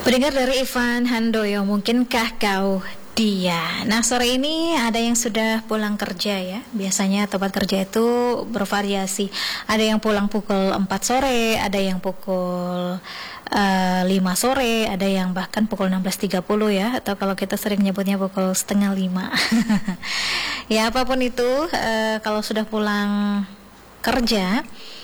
Pendengar dari Ivan Handoyo, mungkinkah kau dia? Nah, sore ini ada yang sudah pulang kerja ya. Biasanya tempat kerja itu bervariasi. Ada yang pulang pukul 4 sore, ada yang pukul 5 sore, ada yang bahkan pukul 16.30 ya, atau kalau kita sering nyebutnya pukul setengah 5. Ya, apapun itu, kalau sudah pulang kerja,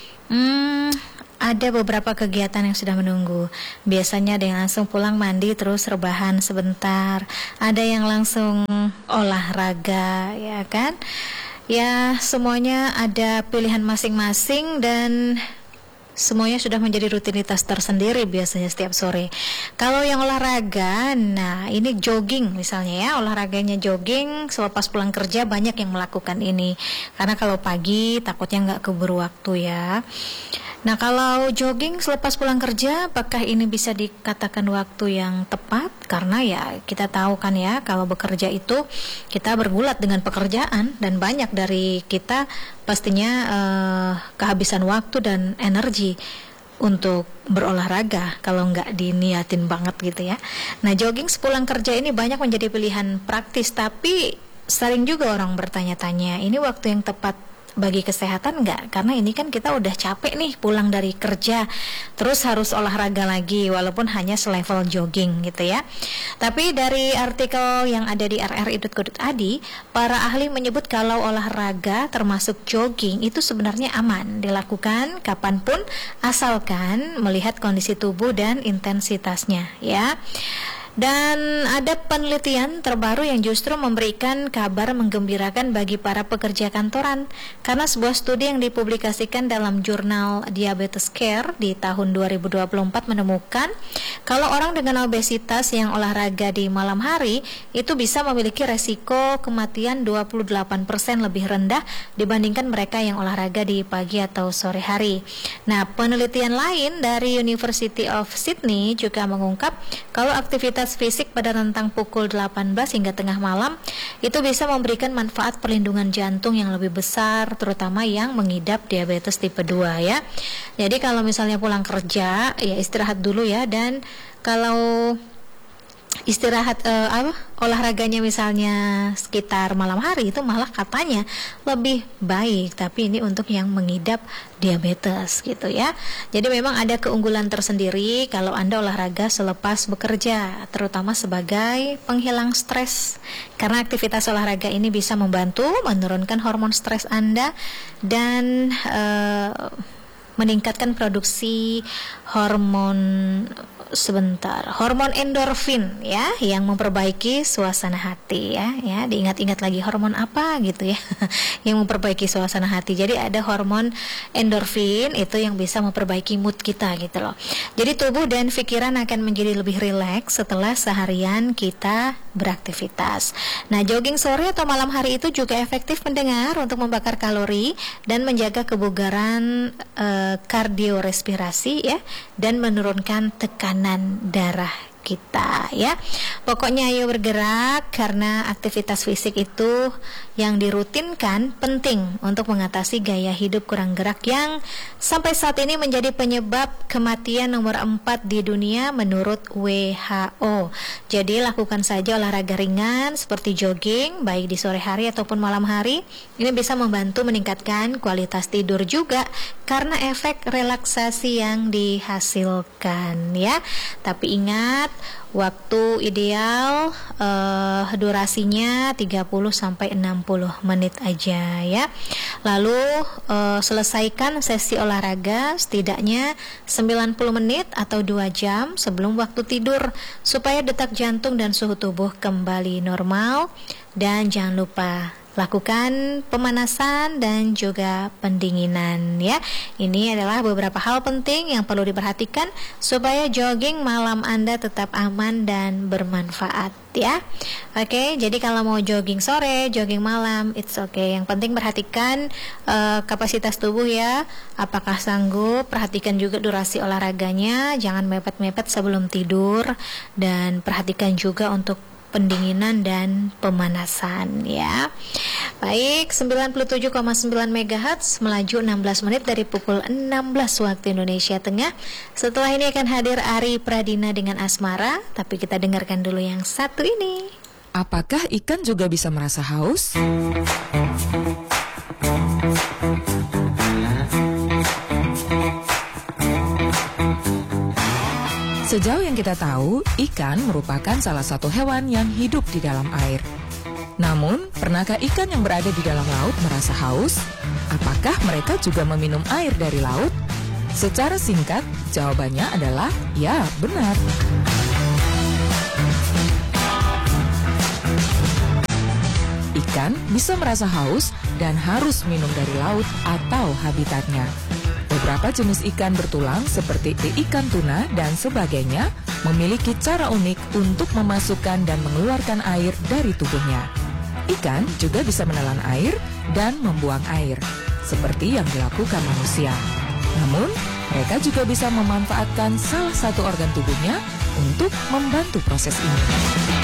ada beberapa kegiatan yang sudah menunggu. Biasanya ada yang langsung pulang mandi terus rebahan sebentar. Ada yang langsung olahraga, ya kan? Ya, semuanya ada pilihan masing-masing dan semuanya sudah menjadi rutinitas tersendiri biasanya setiap sore. Kalau yang olahraga, nah ini jogging misalnya ya, olahraganya jogging selepas pulang kerja banyak yang melakukan ini. Karena kalau pagi takutnya nggak keburu waktu ya. Nah, kalau jogging selepas pulang kerja, apakah ini bisa dikatakan waktu yang tepat? Karena ya kita tahu kan ya, kalau bekerja itu kita bergulat dengan pekerjaan dan banyak dari kita pastinya kehabisan waktu dan energi untuk berolahraga kalau nggak diniatin banget gitu ya. Nah, jogging sepulang kerja ini banyak menjadi pilihan praktis, tapi sering juga orang bertanya-tanya, ini waktu yang tepat bagi kesehatan nggak? Karena ini kan kita udah capek nih pulang dari kerja, terus harus olahraga lagi walaupun hanya selevel jogging gitu ya. Tapi dari artikel yang ada di rri.co.id, para ahli menyebut kalau olahraga termasuk jogging itu sebenarnya aman dilakukan kapanpun asalkan melihat kondisi tubuh dan intensitasnya ya. Dan ada penelitian terbaru yang justru memberikan kabar menggembirakan bagi para pekerja kantoran, karena sebuah studi yang dipublikasikan dalam jurnal Diabetes Care di tahun 2024 menemukan kalau orang dengan obesitas yang olahraga di malam hari itu bisa memiliki resiko kematian 28% lebih rendah dibandingkan mereka yang olahraga di pagi atau sore hari. Nah, penelitian lain dari University of Sydney juga mengungkap kalau aktivitas fisik pada rentang pukul 18 hingga tengah malam itu bisa memberikan manfaat perlindungan jantung yang lebih besar, terutama yang mengidap diabetes tipe 2 ya. Jadi kalau misalnya pulang kerja ya istirahat dulu ya, dan kalau istirahat olahraganya misalnya sekitar malam hari itu malah katanya lebih baik, tapi ini untuk yang mengidap diabetes gitu ya. Jadi memang ada keunggulan tersendiri kalau Anda olahraga selepas bekerja, terutama sebagai penghilang stres, karena aktivitas olahraga ini bisa membantu menurunkan hormon stres Anda dan meningkatkan produksi hormon endorfin ya, yang memperbaiki suasana hati ya. Diingat-ingat lagi hormon apa gitu ya yang memperbaiki suasana hati. Jadi ada hormon endorfin itu yang bisa memperbaiki mood kita gitu loh. Jadi tubuh dan pikiran akan menjadi lebih rileks setelah seharian kita beraktivitas. Nah, jogging sore atau malam hari itu juga efektif mendengar untuk membakar kalori dan menjaga kebugaran kardiorespirasi ya, dan menurunkan tekanan darah kita ya. Pokoknya ayo bergerak, karena aktivitas fisik itu yang dirutinkan penting untuk mengatasi gaya hidup kurang gerak yang sampai saat ini menjadi penyebab kematian nomor 4 di dunia menurut WHO. Jadi lakukan saja olahraga ringan seperti jogging baik di sore hari ataupun malam hari. Ini bisa membantu meningkatkan kualitas tidur juga karena efek relaksasi yang dihasilkan ya. Tapi ingat, waktu ideal durasinya 30-60 menit aja ya. Lalu selesaikan sesi olahraga setidaknya 90 menit atau 2 jam sebelum waktu tidur supaya detak jantung dan suhu tubuh kembali normal. Dan jangan lupa lakukan pemanasan dan juga pendinginan ya. Ini adalah beberapa hal penting yang perlu diperhatikan supaya jogging malam Anda tetap aman dan bermanfaat ya. Oke, jadi kalau mau jogging sore, jogging malam, it's okay. Yang penting perhatikan kapasitas tubuh ya. Apakah sanggup? Perhatikan juga durasi olahraganya, jangan mepet-mepet sebelum tidur, dan perhatikan juga untuk pendinginan dan pemanasan ya. Baik, 97,9 MHz melaju 16 menit dari pukul 16 waktu Indonesia Tengah. Setelah ini akan hadir Ari Pradina dengan Asmara, tapi kita dengarkan dulu yang satu ini. Apakah ikan juga bisa merasa haus? Sejauh yang kita tahu, ikan merupakan salah satu hewan yang hidup di dalam air. Namun, pernahkah ikan yang berada di dalam laut merasa haus? Apakah mereka juga meminum air dari laut? Secara singkat, jawabannya adalah ya, benar. Ikan bisa merasa haus dan harus minum dari laut atau habitatnya. Beberapa jenis ikan bertulang seperti ikan tuna dan sebagainya memiliki cara unik untuk memasukkan dan mengeluarkan air dari tubuhnya. Ikan juga bisa menelan air dan membuang air, seperti yang dilakukan manusia. Namun, mereka juga bisa memanfaatkan salah satu organ tubuhnya untuk membantu proses ini.